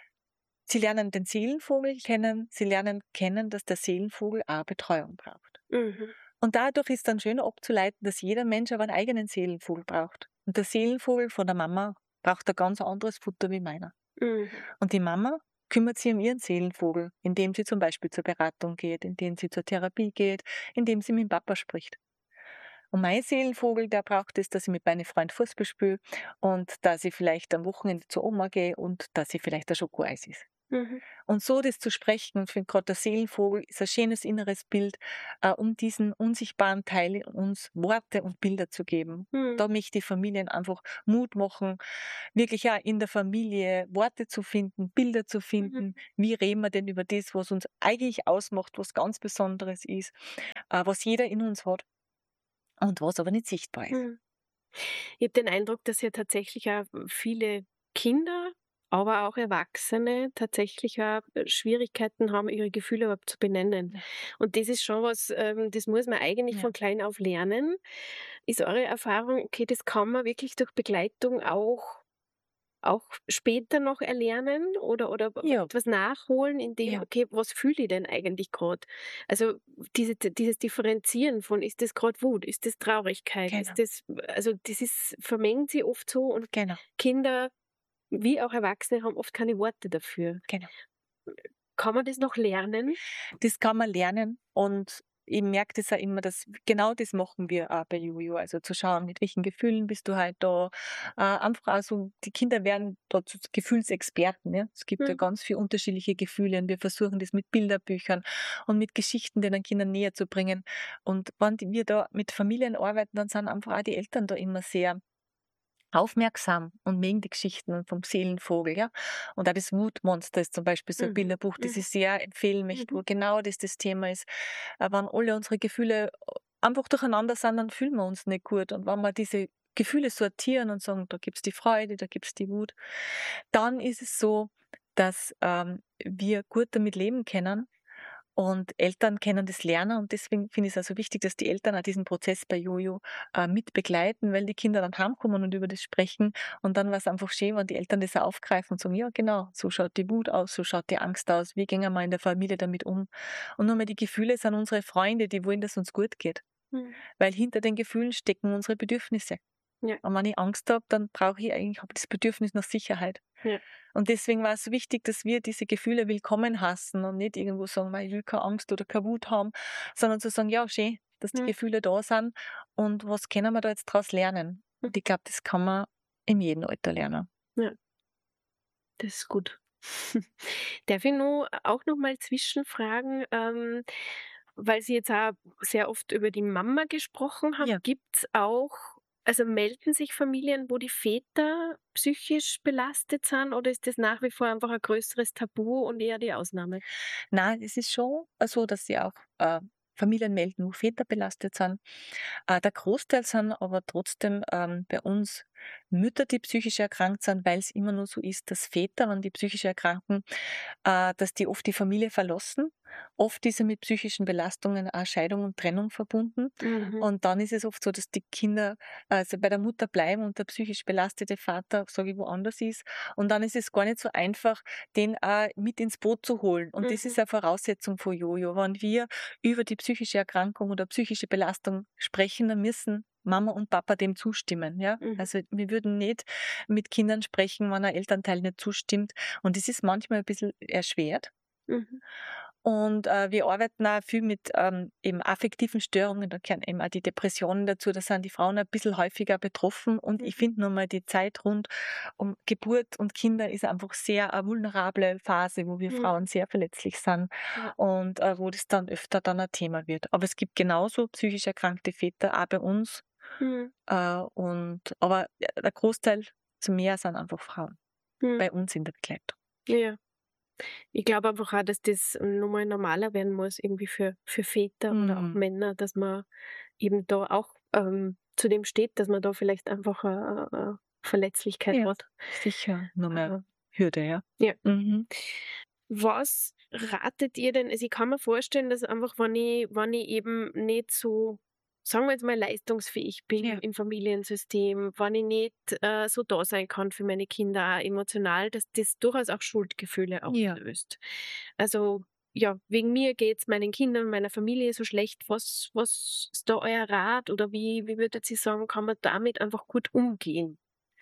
Sie lernen den Seelenvogel kennen, sie lernen kennen, dass der Seelenvogel auch Betreuung braucht. Mhm. Und dadurch ist dann schön abzuleiten, dass jeder Mensch aber einen eigenen Seelenvogel braucht. Und der Seelenvogel von der Mama braucht ein ganz anderes Futter wie meiner. Mhm. Und die Mama kümmert sich um ihren Seelenvogel, indem sie zum Beispiel zur Beratung geht, indem sie zur Therapie geht, indem sie mit dem Papa spricht. Und mein Seelenvogel, der braucht es, dass ich mit meinen Freunden Fußball spiele und dass ich vielleicht am Wochenende zur Oma gehe und dass ich vielleicht ein Schokoeis esse. Mhm. Und so das zu sprechen, und ich finde gerade der Seelenvogel ist ein schönes inneres Bild, äh, um diesen unsichtbaren Teil in uns Worte und Bilder zu geben. Mhm. Da möchte ich Familien einfach Mut machen, wirklich auch in der Familie Worte zu finden, Bilder zu Mhm. finden. Wie reden wir denn über das, was uns eigentlich ausmacht, was ganz Besonderes ist, äh, was jeder in uns hat und was aber nicht sichtbar ist. Mhm. Ich habe den Eindruck, dass ja tatsächlich auch viele Kinder, aber auch Erwachsene tatsächlich auch äh, Schwierigkeiten haben, ihre Gefühle überhaupt zu benennen. Ja. Und das ist schon was, ähm, das muss man eigentlich Ja. von klein auf lernen. Ist eure Erfahrung, okay, das kann man wirklich durch Begleitung auch auch später noch erlernen oder oder Ja, etwas nachholen, indem, ja, okay, was fühle ich denn eigentlich gerade? Also, diese dieses Differenzieren von, ist das gerade Wut, ist das Traurigkeit, genau, ist das, also, das ist, vermengt sie oft so, und genau, Kinder wie auch Erwachsene haben oft keine Worte dafür. genau. Kann man das noch lernen? Das kann man lernen und ich merke das auch immer, dass genau das machen wir auch bei Jojo. Also zu schauen, mit welchen Gefühlen bist du halt da. Äh, einfach auch so, die Kinder werden da zu Gefühlsexperten. Ja? Es gibt ja Mhm. ganz viele unterschiedliche Gefühle und wir versuchen das mit Bilderbüchern und mit Geschichten den Kindern näher zu bringen. Und wenn die- wir da mit Familien arbeiten, dann sind einfach auch die Eltern da immer sehr aufmerksam und mögen die Geschichten vom Seelenvogel, ja. Und auch das Wutmonster ist zum Beispiel so ein Mhm. Bilderbuch, das Mhm. ich sehr empfehlen möchte, wo Mhm. genau das das Thema ist. Äh, wenn alle unsere Gefühle einfach durcheinander sind, dann fühlen wir uns nicht gut. Und wenn wir diese Gefühle sortieren und sagen, da gibt's die Freude, da gibt's die Wut, dann ist es so, dass ähm, wir gut damit leben können und Eltern können das lernen und deswegen finde ich es also wichtig, dass die Eltern auch diesen Prozess bei Jojo äh, mit begleiten, weil die Kinder dann heimkommen und über das sprechen und dann war es einfach schön, wenn die Eltern das auch aufgreifen und sagen, ja genau, so schaut die Wut aus, so schaut die Angst aus, wie gehen wir in der Familie damit um? Und nochmal, die Gefühle sind unsere Freunde, die wollen, dass es uns gut geht, Mhm. weil hinter den Gefühlen stecken unsere Bedürfnisse. Ja, Und wenn ich Angst habe, dann brauche ich eigentlich, habe das Bedürfnis nach Sicherheit. ja. Und deswegen war es so wichtig, dass wir diese Gefühle willkommen heißen und nicht irgendwo sagen, "Mei, ich will keine Angst oder keine Wut haben, sondern zu sagen, ja, schön, dass die Mhm. Gefühle da sind und was können wir da jetzt daraus lernen? Mhm. Und ich glaube, das kann man in jedem Alter lernen. Ja, das ist gut. Darf ich nur auch noch mal zwischenfragen, ähm, weil Sie jetzt auch sehr oft über die Mama gesprochen haben, Ja. gibt's auch, also melden sich Familien, wo die Väter psychisch belastet sind, oder ist das nach wie vor einfach ein größeres Tabu und eher die Ausnahme? Nein, es ist schon so, dass sie auch äh, Familien melden, wo Väter belastet sind. Äh, der Großteil sind aber trotzdem ähm, bei uns Mütter, die psychisch erkrankt sind, weil es immer nur so ist, dass Väter, wenn die psychisch erkranken, äh, dass die oft die Familie verlassen. Oft ist ja mit psychischen Belastungen auch Scheidung und Trennung verbunden. Mhm. Und dann ist es oft so, dass die Kinder also bei der Mutter bleiben und der psychisch belastete Vater, sage ich, woanders ist. Und dann ist es gar nicht so einfach, den auch mit ins Boot zu holen. Und das Mhm. ist eine Voraussetzung von Jojo. Wenn wir über die psychische Erkrankung oder psychische Belastung sprechen, dann müssen Mama und Papa dem zustimmen, ja. Mhm. Also wir würden nicht mit Kindern sprechen, wenn ein Elternteil nicht zustimmt. Und das ist manchmal ein bisschen erschwert. Mhm. Und äh, wir arbeiten auch viel mit ähm, eben affektiven Störungen, da gehören eben auch die Depressionen dazu, da sind die Frauen ein bisschen häufiger betroffen. Und ich Mhm. finde nochmal die Zeit rund um Geburt und Kinder ist einfach sehr eine vulnerable Phase, wo wir Mhm. Frauen sehr verletzlich sind Ja. und äh, wo das dann öfter dann ein Thema wird. Aber es gibt genauso psychisch erkrankte Väter auch bei uns. Mhm. Äh, und aber äh, der Großteil zu mehr sind einfach Frauen Mhm. bei uns in der Begleitung. Ja. Ich glaube einfach auch, dass das noch mal normaler werden muss, irgendwie für für Väter oder auch Mhm. Männer, dass man eben da auch, ähm, zu dem steht, dass man da vielleicht einfach 'ne 'ne Verletzlichkeit Ja, hat. sicher, nur mehr Äh, Hürde, ja. ja. Mhm. Was ratet ihr denn? Also, ich kann mir vorstellen, dass einfach, wenn ich wenn ich eben nicht so, sagen wir jetzt mal, leistungsfähig bin Ja, im Familiensystem, wenn ich nicht, äh, so da sein kann für meine Kinder, auch emotional, dass das durchaus auch Schuldgefühle ja. auslöst. Also, ja, wegen mir geht's meinen Kindern, meiner Familie so schlecht. Was was ist da euer Rat, oder wie wie würdet ihr sagen, kann man damit einfach gut umgehen?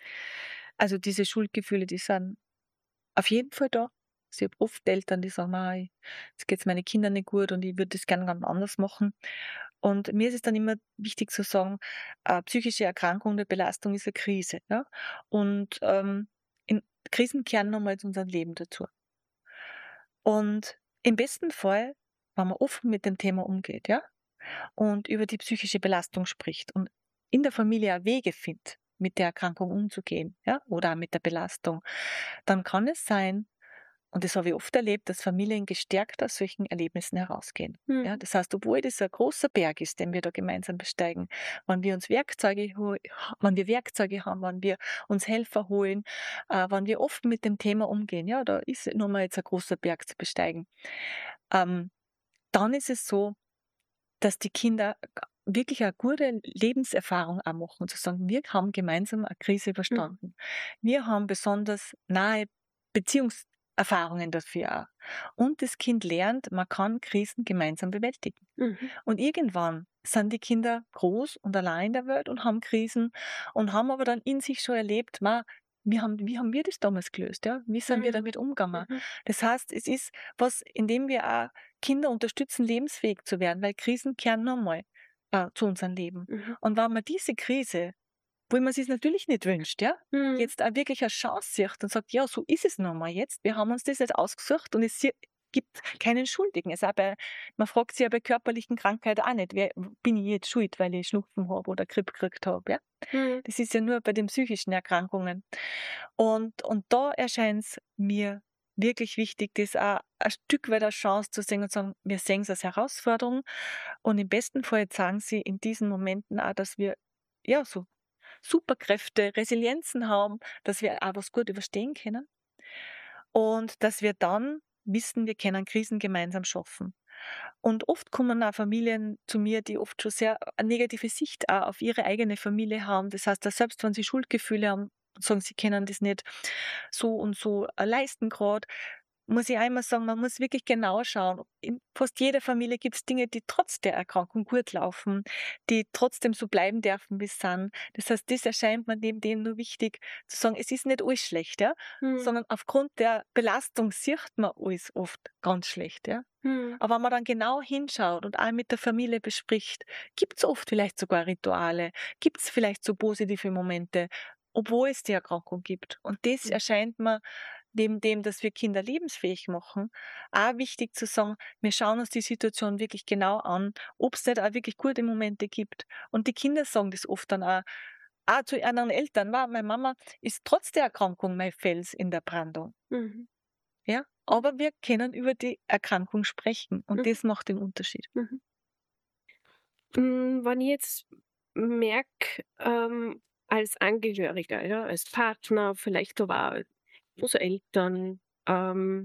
Also diese Schuldgefühle, die sind auf jeden Fall da. Ich habe oft Eltern, die sagen: „Mei, jetzt geht's meinen Kindern nicht gut und ich würde das gerne ganz anders machen.“ Und mir ist es dann immer wichtig zu sagen, äh, psychische Erkrankung oder Belastung ist eine Krise. Ja? Und ähm, in Krisen kehren nochmal zu unserem Leben dazu. Und im besten Fall, wenn man offen mit dem Thema umgeht, ja, und über die psychische Belastung spricht und in der Familie auch Wege findet, mit der Erkrankung umzugehen, ja, oder auch mit der Belastung, dann kann es sein, und das habe ich oft erlebt, dass Familien gestärkt aus solchen Erlebnissen herausgehen. Ja, Mhm. das heißt, obwohl das ein großer Berg ist, den wir da gemeinsam besteigen, wenn wir uns Werkzeuge, hol- wenn wir Werkzeuge haben, wenn wir uns Helfer holen, äh, wenn wir offen mit dem Thema umgehen, ja, da ist nun mal jetzt ein großer Berg zu besteigen. Ähm, Dann ist es so, dass die Kinder g wirklich eine gute Lebenserfahrung auch machen, zu sagen: „Wir haben gemeinsam eine Krise Mhm. überstanden. Wir haben besonders nahe Beziehungserfahrungen dafür auch.“ Und das Kind lernt, man kann Krisen gemeinsam bewältigen. Mhm. Und irgendwann sind die Kinder groß und allein in der Welt und haben Krisen und haben aber dann in sich schon erlebt: „Ma, wie haben wie haben wir das damals gelöst, ja? Wie sind wir Mhm. damit umgegangen?“ Mhm. Das heißt, es ist was, in dem wir auch Kinder unterstützen, lebensfähig zu werden, weil Krisen kehren nun mal, äh, zu unserem Leben. Mhm. Und wenn man diese Krise, wo man sich natürlich nicht wünscht, ja, Mhm. jetzt auch wirklich als Chance sieht und sagt: „Ja, so ist es nun mal jetzt. Wir haben uns das jetzt ausgesucht und es sie gibt keinen Schuldigen.“ Es auch bei Man fragt sich ja bei körperlichen Krankheiten auch nicht: „Wer bin ich jetzt schuld, weil ich Schnupfen habe oder Grippe gekriegt habe“, ja? Mhm. Das ist ja nur bei den psychischen Erkrankungen. Und und da erscheint's mir wirklich wichtig, das auch ein Stück weit als Chance zu sehen und sagen: „Wir sehen es als Herausforderung.“ Und im besten Fall sagen sie in diesen Momenten auch, dass wir, ja, so Superkräfte, Resilienzen haben, dass wir auch was gut überstehen können und dass wir dann wissen, wir können Krisen gemeinsam schaffen. Und oft kommen auch Familien zu mir, die oft schon sehr eine negative Sicht auch auf ihre eigene Familie haben. Das heißt, dass selbst wenn sie Schuldgefühle haben und sagen, sie können das nicht so und so äh, leisten gerade, muss ich einmal sagen, man muss wirklich genau schauen. In fast jeder Familie gibt es Dinge, die trotz der Erkrankung gut laufen, die trotzdem so bleiben dürfen, wie sie sind. Das heißt, das erscheint mir neben dem nur wichtig zu sagen, es ist nicht alles schlecht, ja, Mhm. sondern aufgrund der Belastung sieht man alles oft ganz schlecht, ja. Mhm. Aber wenn man dann genau hinschaut und auch mit der Familie bespricht, gibt es oft vielleicht sogar Rituale, gibt es vielleicht so positive Momente, obwohl es die Erkrankung gibt. Und das Mhm. erscheint mir neben dem, dass wir Kinder lebensfähig machen, auch wichtig zu sagen, wir schauen uns die Situation wirklich genau an, ob es nicht auch wirklich gute Momente gibt. Und die Kinder sagen das oft dann auch, auch zu anderen Eltern: „Wa, meine Mama ist trotz der Erkrankung mein Fels in der Brandung.“ Mhm. Ja, aber wir können über die Erkrankung sprechen und Mhm. das macht den Unterschied. Mhm. Hm, wenn ich jetzt merke, ähm, als Angehöriger, ja, als Partner, vielleicht aber auch also Eltern, ähm,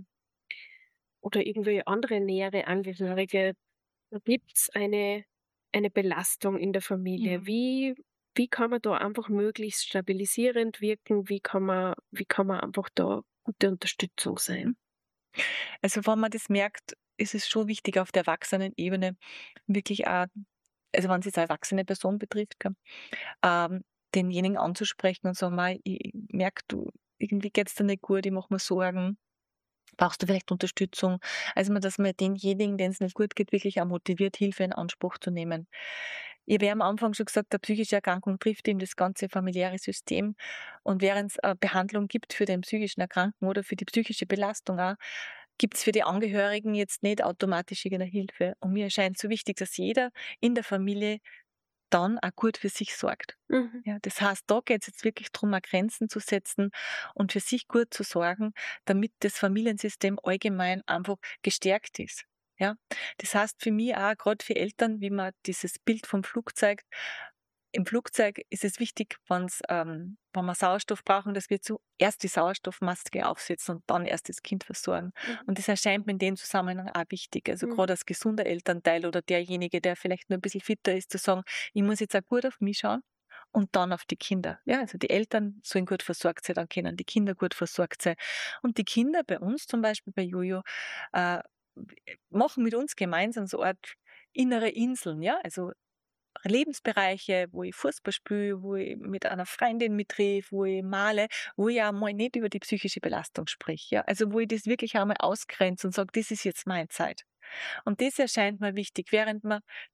oder irgendwie andere nähere Angehörige, da gibt's eine eine Belastung in der Familie. Mhm. Wie wie kann man da einfach möglichst stabilisierend wirken? Wie kann man wie kann man einfach da gute Unterstützung sein? Also, wenn man das merkt, ist es schon wichtig auf der Erwachsenenebene wirklich auch, also wenn es jetzt eine erwachsene Person betrifft, gell, ähm, denjenigen anzusprechen und sagen: „Mei, ich ich merke, du, irgendwie geht's dir nicht gut, ich mache mir Sorgen. Brauchst du vielleicht Unterstützung?“ Also, man dass man denjenigen, denen es nicht gut geht, wirklich auch motiviert, Hilfe in Anspruch zu nehmen. Ich habe ja am Anfang schon gesagt, eine psychische Erkrankung trifft eben das ganze familiäre System. Und während es eine Behandlung gibt für den psychischen Erkrankten oder für die psychische Belastung auch, gibt es für die Angehörigen jetzt nicht automatisch irgendeine Hilfe. Und mir erscheint so wichtig, dass jeder in der Familie dann auch gut für sich sorgt. Mhm. Ja, das heißt, da geht es jetzt wirklich darum, auch Grenzen zu setzen und für sich gut zu sorgen, damit das Familiensystem allgemein einfach gestärkt ist. Ja, das heißt für mich auch, gerade für Eltern, wie man dieses Bild vom Flugzeug, im Flugzeug ist es wichtig, wenn's, ähm, wenn wir Sauerstoff brauchen, dass wir zuerst die Sauerstoffmaske aufsetzen und dann erst das Kind versorgen. Mhm. Und das erscheint mir in dem Zusammenhang auch wichtig. Also Mhm. gerade als gesunder Elternteil oder derjenige, der vielleicht nur ein bisschen fitter ist, zu sagen, ich muss jetzt auch gut auf mich schauen und dann auf die Kinder. Ja, also die Eltern sollen gut versorgt sein, dann können die Kinder gut versorgt sein. Und die Kinder bei uns zum Beispiel, bei Jojo, äh, machen mit uns gemeinsam so eine Art innere Inseln, ja, also Lebensbereiche, wo ich Fußball spiele, wo ich mit einer Freundin mich treffe, wo ich male, wo ich auch mal nicht über die psychische Belastung spreche, ja. Also, wo ich das wirklich einmal ausgrenze und sage: „Das ist jetzt meine Zeit.“ Und das erscheint mir wichtig, während man den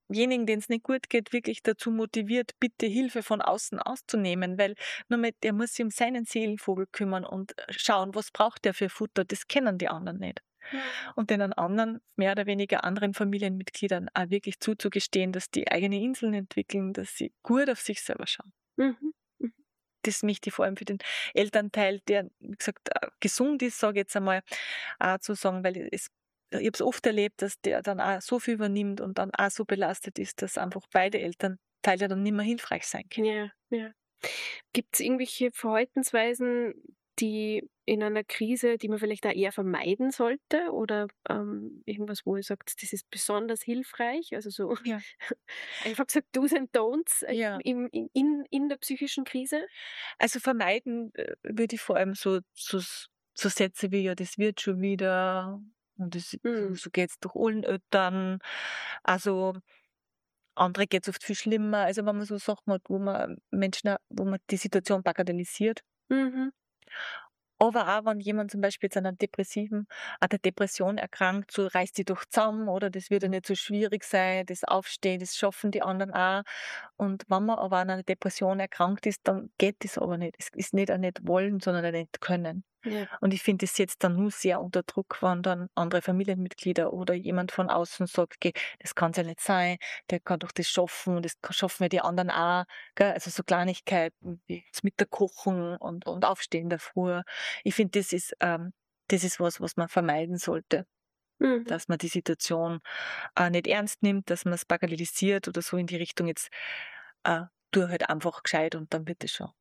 denjenigen, denen es nicht gut geht, wirklich dazu motiviert, bitte Hilfe von außen auszunehmen, weil nur mit, der muss sich um seinen Seelenvogel kümmern und äh, schauen, was braucht der für Futter, das kennen die anderen nicht. Mhm. Und den anderen, mehr oder weniger anderen Familienmitgliedern auch wirklich zuzugestehen, dass die eigene Inseln entwickeln, dass sie gut auf sich selber schauen. Mhm. Mhm. Das möchte ich vor allem für den Elternteil, der, wie gesagt, äh, gesund ist, sage ich jetzt einmal, auch zu sagen, weil es, ich habe es oft erlebt, dass der dann auch so viel übernimmt und dann auch so belastet ist, dass einfach beide Elternteile dann nicht mehr hilfreich sein können. Ja, ja. Gibt es irgendwelche Verhaltensweisen, die in einer Krise, die man vielleicht auch eher vermeiden sollte oder, ähm, irgendwas, wo ihr sagt, das ist besonders hilfreich? Also so Ja, einfach gesagt Do's and Don'ts, äh, ja. im in in in der psychischen Krise? Also vermeiden äh, würde ich vor allem so, so, so Sätze wie, ja, das wird schon wieder und das, so, Mhm. so geht es doch allen Eltern. Also andere geht es oft viel schlimmer. Also wenn man so Sachen hat, wo man Menschen, auch- wo man die Situation bagatellisiert. Mhm. Aber auch wenn jemand zum Beispiel jetzt an einer depressiven, an der Depression erkrankt, so reißt die doch zusammen oder das wird ja nicht so schwierig sein, das Aufstehen, das schaffen die anderen auch. Und wenn man aber an einer Depression erkrankt ist, dann geht das aber nicht. Es ist nicht ein nicht wollen, sondern ein nicht können. Ja. Und ich finde, das setzt dann nur sehr unter Druck, wenn dann andere Familienmitglieder oder jemand von außen sagt, geh, das kann's ja nicht sein, der kann doch das schaffen und das kann- schaffen ja die anderen auch. Gell? Also so Kleinigkeiten wie das Mittag kochen und, und Aufstehen davor. Ich finde, das ist, ähm, das ist was, was man vermeiden sollte, Mhm. dass man die Situation äh, nicht ernst nimmt, dass man es bagatellisiert oder so in die Richtung jetzt, äh, tu halt einfach gescheit und dann wird es schon.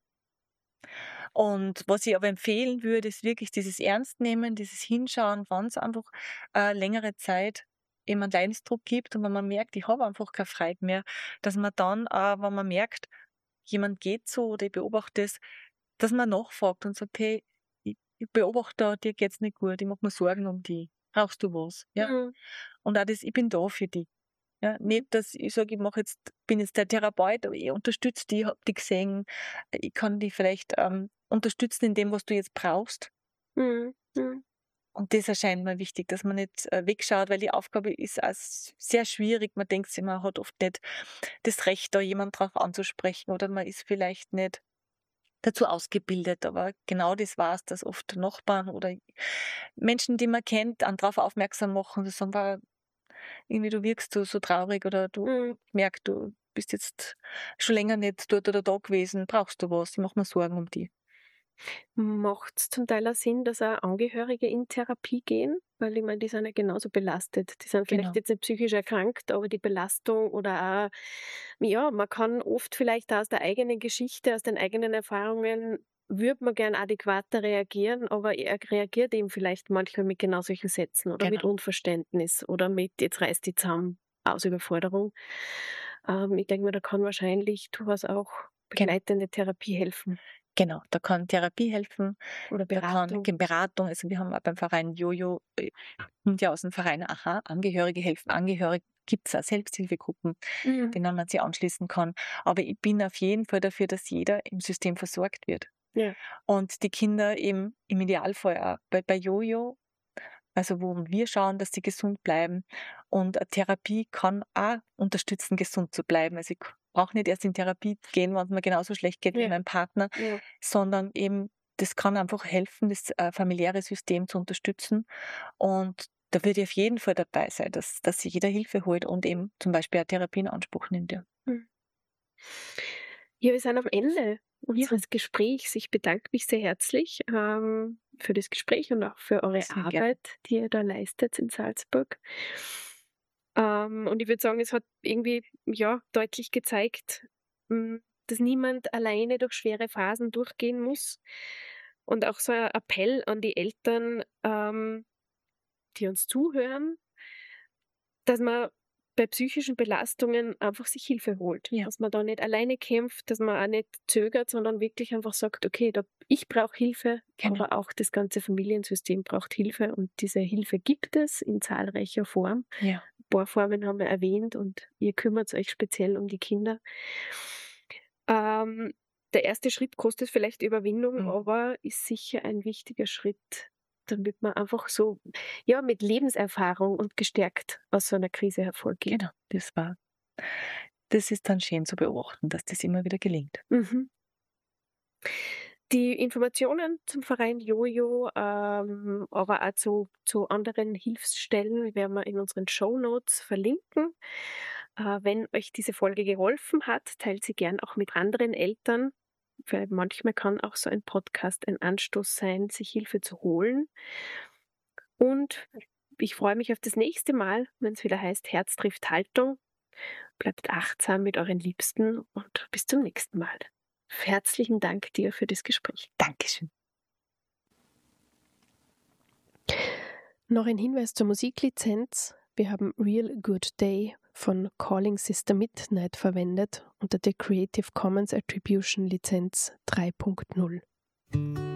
Und was ich aber empfehlen würde, ist wirklich dieses Ernstnehmen, dieses Hinschauen, wenn es einfach äh, längere Zeit eben einen Leidensdruck gibt und wenn man merkt, ich habe einfach keine Freude mehr, dass man dann, äh, wenn man merkt, jemand geht so oder ich beobachte es, dass man nachfragt und sagt, hey, ich, ich beobachte da, dir geht's nicht gut, ich mache mir Sorgen um dich. Brauchst du was? Ja. Mhm. Und auch das, ich bin da für dich. Ja, nicht, dass ich sage, ich mache jetzt, bin jetzt der Therapeut, aber ich unterstütze dich, habe dich gesehen, ich kann dich vielleicht ähm, unterstützen in dem, was du jetzt brauchst. Mhm. Mhm. Und das erscheint mir wichtig, dass man nicht äh, wegschaut, weil die Aufgabe ist auch s- sehr schwierig. Man denkt sich, man hat oft nicht das Recht, da jemand drauf anzusprechen oder man ist vielleicht nicht dazu ausgebildet. Aber genau das war es, dass oft Nachbarn oder Menschen, die man kennt, an darauf aufmerksam machen und sagen, "Wow, irgendwie du wirkst so, so traurig oder du Mhm. merkst, du bist jetzt schon länger nicht dort oder da gewesen, brauchst du was? Ich mache mir Sorgen um die." Macht es zum Teil auch Sinn, dass auch Angehörige in Therapie gehen? Weil ich meine, die sind ja genauso belastet. Die sind vielleicht Genau, jetzt nicht psychisch erkrankt, aber die Belastung oder auch, ja, man kann oft vielleicht aus der eigenen Geschichte, aus den eigenen Erfahrungen, würde man gern adäquater reagieren, aber er reagiert eben vielleicht manchmal mit genau solchen Sätzen oder mit genau, Unverständnis oder mit jetzt reißt die zusammen aus Überforderung. Ähm, ich denke mir, da kann wahrscheinlich durchaus auch genau, begleitende Therapie helfen genau. Da kann Therapie helfen, oder da kann Beratung. Ge- Beratung, also wir haben auch beim Verein Jojo, äh, kommt ja aus dem Verein, aha, Angehörige helfen Angehörigen. Gibt es auch Selbsthilfegruppen, Mhm. denen man sich anschließen kann. Aber ich bin auf jeden Fall dafür, dass jeder im System versorgt wird. Ja. Und die Kinder eben im Idealfall auch. Bei, bei Jojo, also wo wir schauen, dass sie gesund bleiben. Und eine Therapie kann auch unterstützen, gesund zu bleiben. Also ich brauche nicht erst in Therapie gehen, wenn es mir genauso schlecht geht wie Ja, meinem Partner, ja. sondern eben, das kann einfach helfen, das äh, familiäre System zu unterstützen. Und da würde ich auf jeden Fall dabei sein, dass, dass sich jeder Hilfe holt und eben zum Beispiel eine Therapie in Anspruch nimmt. Ja, Mhm. Ja, wir sind am Ende ja, unseres Gesprächs. Ich bedanke mich sehr herzlich, ähm, für das Gespräch und auch für eure sehr gerne. Arbeit, die ihr da leistet in Salzburg. Ähm, und ich würde sagen, es hat irgendwie, ja, deutlich gezeigt, hm, dass niemand alleine durch schwere Phasen durchgehen muss. Und auch so ein Appell an die Eltern, ähm, die uns zuhören, dass man bei psychischen Belastungen einfach sich Hilfe holt, Ja, dass man da nicht alleine kämpft, dass man auch nicht zögert, sondern wirklich einfach sagt: „Okay, da ich brauche Hilfe, genau. aber auch das ganze Familiensystem braucht Hilfe“, und diese Hilfe gibt es in zahlreicher Form. Ja, Ein paar Formen haben wir erwähnt und ihr kümmert euch speziell um die Kinder. Ähm, Der erste Schritt kostet vielleicht Überwindung, mhm, aber ist sicher ein wichtiger Schritt, damit man einfach so, ja, mit Lebenserfahrung und gestärkt aus so einer Krise hervorgeht. genau. Das war Das ist dann schön zu beobachten, dass das immer wieder gelingt. Mhm. Die Informationen zum Verein Jojo, ähm, aber auch zu, zu anderen Hilfsstellen werden wir in unseren Shownotes verlinken. Äh, wenn euch diese Folge geholfen hat, teilt sie gern auch mit anderen Eltern, weil manchmal kann auch so ein Podcast ein Anstoß sein, sich Hilfe zu holen. Und ich freue mich auf das nächste Mal, wenn es wieder heißt Herz trifft Haltung. Bleibt achtsam mit euren Liebsten und bis zum nächsten Mal. Herzlichen Dank dir für das Gespräch. Dankeschön. Noch ein Hinweis zur Musiklizenz. Wir haben Real Good Day von Calling Sister Midnight verwendet unter der Creative Commons Attribution Lizenz drei Punkt null.